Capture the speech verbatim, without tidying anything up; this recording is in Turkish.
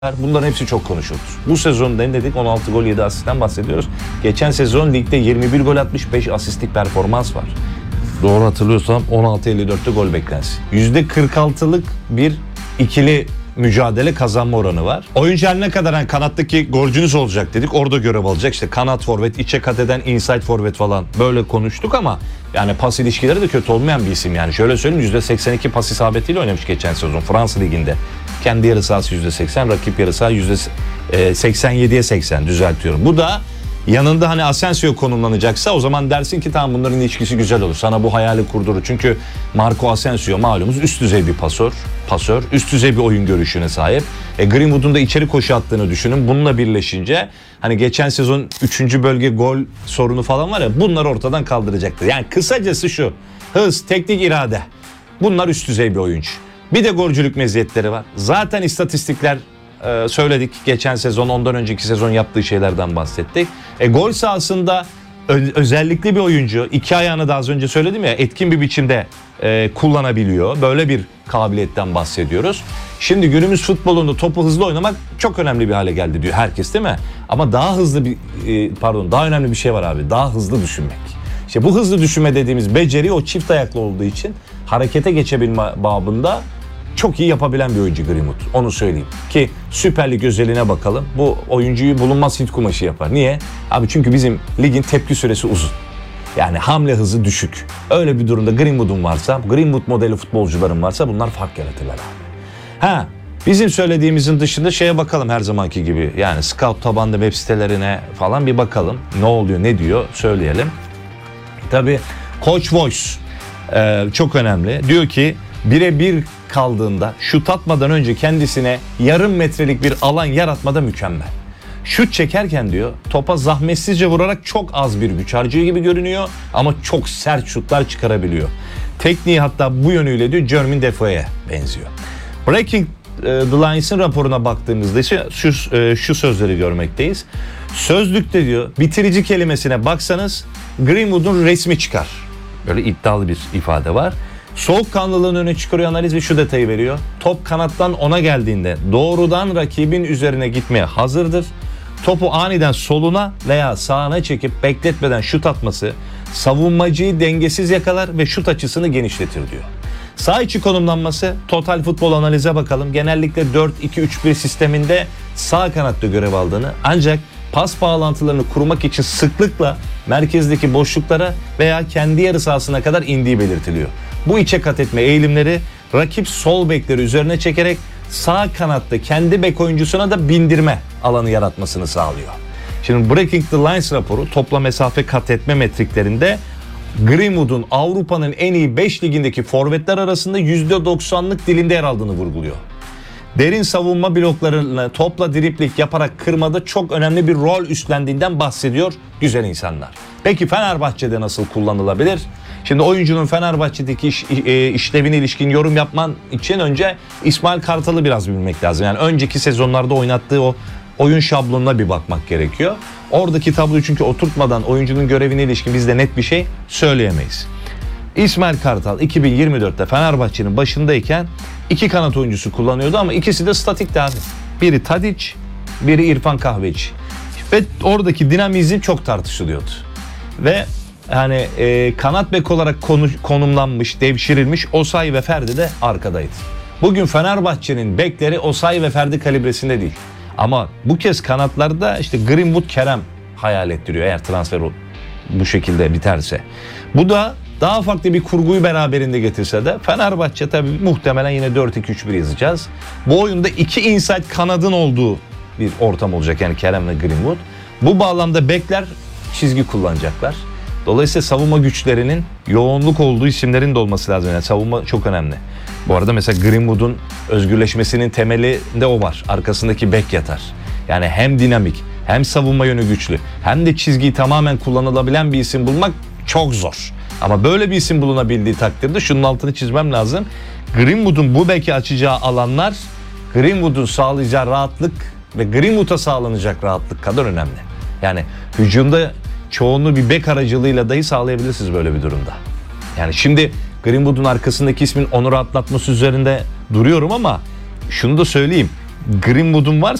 Bunların hepsi çok konuşuldu. Bu sezon ne dedik? on altı gol yedi asistten bahsediyoruz. Geçen sezon ligde yirmi bir gol atmış, beş asistlik performans var. Doğru hatırlıyorsam on altı elli dörtte gol beklentisi. yüzde kırk altılık bir ikili mücadele kazanma oranı var. Oyuncu her ne kadar yani kanattaki golcünüz olacak dedik. Orada görev alacak. İşte kanat forvet, içe kat eden inside forvet falan böyle konuştuk ama yani pas ilişkileri de kötü olmayan bir isim yani. Şöyle söyleyeyim, yüzde seksen iki pas isabetiyle oynamış geçen sezon Fransa Ligi'nde. Kendi yarı sahası yüzde seksen, rakip yarı saha yüzde seksen yediye seksen düzeltiyorum. Bu da yanında hani Asensio konumlanacaksa o zaman dersin ki tamam, bunların ilişkisi güzel olur. Sana bu hayali kurdurur. Çünkü Marco Asensio malumuz üst düzey bir pasör. Pasör, üst düzey bir oyun görüşüne sahip. E, Greenwood'un da içeri koşu attığını düşünün. Bununla birleşince hani geçen sezon üçüncü bölge gol sorunu falan var ya, bunlar ortadan kaldıracaktır. Yani kısacası şu: hız, teknik irade. Bunlar üst düzey bir oyuncu. Bir de golcülük meziyetleri var. Zaten istatistikler e, söyledik. Geçen sezon, ondan önceki sezon yaptığı şeylerden bahsettik. E, gol sahasında ö- özellikle bir oyuncu. İki ayağını da az önce söyledim ya, etkin bir biçimde e, kullanabiliyor. Böyle bir kabiliyetten bahsediyoruz. Şimdi günümüz futbolunda topu hızlı oynamak çok önemli bir hale geldi diyor herkes, değil mi? Ama daha hızlı bir e, pardon daha önemli bir şey var abi. Daha hızlı düşünmek. İşte bu hızlı düşünme dediğimiz beceri o çift ayaklı olduğu için harekete geçebilme babında çok iyi yapabilen bir oyuncu Greenwood. Onu söyleyeyim. Ki Süper Lig özeline bakalım. Bu oyuncuyu bulunmaz Hint kumaşı yapar. Niye? Abi çünkü bizim ligin tepki süresi uzun. Yani hamle hızı düşük. Öyle bir durumda Greenwood'un varsa, Greenwood modeli futbolcuların varsa bunlar fark yaratırlar abi. Ha, bizim söylediğimizin dışında şeye bakalım her zamanki gibi. Yani scout tabanlı web sitelerine falan bir bakalım. Ne oluyor, ne diyor söyleyelim. Tabii Coach Voice e, çok önemli. Diyor ki birebir kaldığında şut atmadan önce kendisine yarım metrelik bir alan yaratmada mükemmel. Şut çekerken diyor topa zahmetsizce vurarak çok az bir güç harcıyor gibi görünüyor ama çok sert şutlar çıkarabiliyor. Tekniği hatta bu yönüyle diyor Jermaine Defoe'ye benziyor. Breaking The Lines'ın raporuna baktığımızda ise şu, şu sözleri görmekteyiz. Sözlükte diyor bitirici kelimesine baksanız Greenwood'un resmi çıkar. Böyle iddialı bir ifade var. Soğukkanlılığını öne çıkarıyor analiz ve şu detayı veriyor. Top kanattan ona geldiğinde doğrudan rakibin üzerine gitmeye hazırdır. Topu aniden soluna veya sağına çekip bekletmeden şut atması savunmacıyı dengesiz yakalar ve şut açısını genişletir diyor. Sağ içi konumlanması, Total Futbol Analiz'e bakalım. Genellikle dört iki üç bir sisteminde sağ kanatta görev aldığını, ancak pas bağlantılarını kurmak için sıklıkla merkezdeki boşluklara veya kendi yarı sahasına kadar indiği belirtiliyor. Bu içe kat etme eğilimleri rakip sol bekleri üzerine çekerek sağ kanatta kendi bek oyuncusuna da bindirme alanı yaratmasını sağlıyor. Şimdi Breaking the Lines raporu topla mesafe kat etme metriklerinde Greenwood'un Avrupa'nın en iyi beş ligindeki forvetler arasında yüzde doksanlık dilinde yer aldığını vurguluyor. Derin savunma bloklarını topla dripling yaparak kırmada çok önemli bir rol üstlendiğinden bahsediyor güzel insanlar. Peki Fenerbahçe'de nasıl kullanılabilir? Şimdi oyuncunun Fenerbahçe'deki iş, e, işlevine ilişkin yorum yapman için önce İsmail Kartal'ı biraz bilmek lazım. Yani önceki sezonlarda oynattığı o oyun şablonuna bir bakmak gerekiyor. Oradaki tabloyu çünkü oturtmadan oyuncunun görevine ilişkin biz de net bir şey söyleyemeyiz. İsmail Kartal iki bin yirmi dörtte Fenerbahçe'nin başındayken iki kanat oyuncusu kullanıyordu ama ikisi de statikti abi. Biri Tadic, biri İrfan Kahveci. Ve oradaki dinamizm çok tartışılıyordu. Ve yani e, kanat bek olarak konu, konumlanmış, devşirilmiş Osayi ve Ferdi de arkadaydı. Bugün Fenerbahçe'nin bekleri Osayi ve Ferdi kalibresinde değil. Ama bu kez kanatlarda işte Greenwood, Kerem hayal ettiriyor eğer transfer bu şekilde biterse. Bu da daha farklı bir kurguyu beraberinde getirse de Fenerbahçe tabii muhtemelen yine dört iki üç bir yazacağız. Bu oyunda iki inside kanadın olduğu bir ortam olacak yani Kerem ve Greenwood. Bu bağlamda bekler çizgi kullanacaklar. Dolayısıyla savunma güçlerinin yoğunluk olduğu isimlerin de olması lazım. Yani savunma çok önemli. Bu arada mesela Greenwood'un özgürleşmesinin temelinde o var. Arkasındaki bek yatar. Yani hem dinamik, hem savunma yönü güçlü, hem de çizgiyi tamamen kullanılabilen bir isim bulmak çok zor. Ama böyle bir isim bulunabildiği takdirde şunun altını çizmem lazım. Greenwood'un bu beki açacağı alanlar Greenwood'un sağlayacağı rahatlık ve Greenwood'a sağlanacak rahatlık kadar önemli. Yani hücumda çoğunluğu bir bek aracılığıyla dahi sağlayabilirsiniz böyle bir durumda. Yani şimdi Greenwood'un arkasındaki ismin onu rahatlatması üzerinde duruyorum ama şunu da söyleyeyim. Greenwood'un var